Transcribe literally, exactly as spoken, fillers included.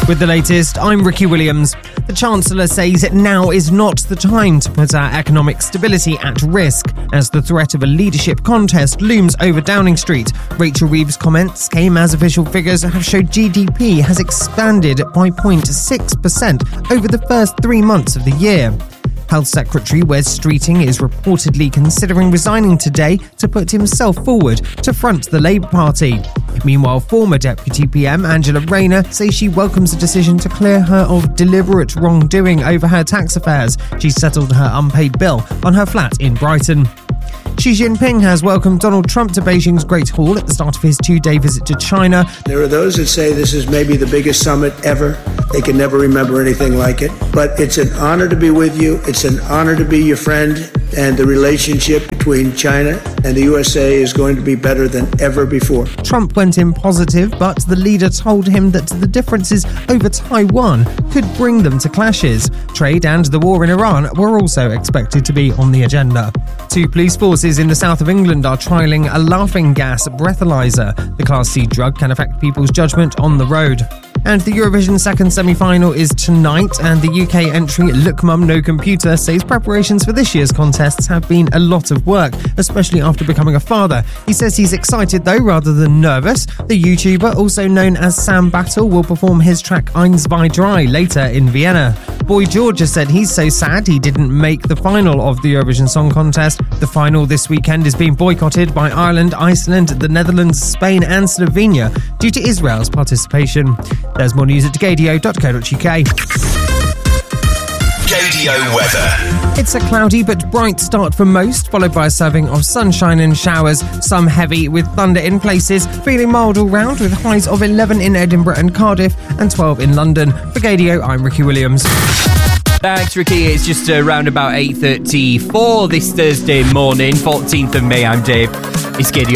With the latest, I'm Ricky Williams. The Chancellor says now is not the time to put our economic stability at risk as the threat of a leadership contest looms over Downing Street. Rachel Reeves' comments came as official figures have showed G D P has expanded by zero point six percent over the first three months of the year. Health Secretary Wes Streeting is reportedly considering resigning today to put himself forward to front the Labour Party. Meanwhile, former Deputy P M Angela Rayner says she welcomes the decision to clear her of deliberate wrongdoing over her tax affairs. She settled her unpaid bill on her flat in Brighton. Xi Jinping has welcomed Donald Trump to Beijing's Great Hall at the start of his two-day visit to China. There are those that say this is maybe the biggest summit ever. They can never remember anything like it. But it's an honor to be with you. It's an honor to be your friend. And the relationship between China and the U S A is going to be better than ever before. Trump went in positive, but the leader told him that the differences over Taiwan could bring them to clashes. Trade and the war in Iran were also expected to be on the agenda. Two police forces in the south of England are trialling a laughing gas breathalyzer. The Class C drug can affect people's judgment on the road. And the Eurovision second semi-final is tonight, and the U K entry Look Mum No Computer says preparations for this year's contests have been a lot of work, especially after becoming a father. He says he's excited though, rather than nervous. The YouTuber, also known as Sam Battle, will perform his track Eins zwei drei later in Vienna. Boy George has said he's so sad he didn't make the final of the Eurovision Song Contest. The final this weekend is being boycotted by Ireland, Iceland, the Netherlands, Spain and Slovenia due to Israel's participation. There's more news at gadio dot co dot uk. Gadio weather. It's a cloudy but bright start for most, followed by a serving of sunshine and showers, some heavy with thunder in places, feeling mild all round with highs of eleven in Edinburgh and Cardiff and twelve in London. For Gadio, I'm Ricky Williams. Thanks, Ricky. It's just around about eight thirty-four this Thursday morning, fourteenth of May. I'm Dave. It's Gadio.